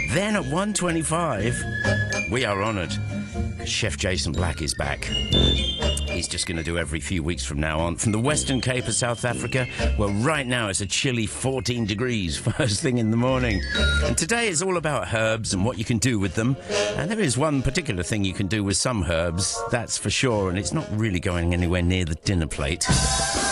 Then at 1:25, we are honoured. Chef Jason Black is back. He's just going to do every few weeks from now on. From the Western Cape of South Africa, where right now it's a chilly 14 degrees first thing in the morning. And today is all about herbs and what you can do with them. And there is one particular thing you can do with some herbs, that's for sure, and it's not really going anywhere near the dinner plate.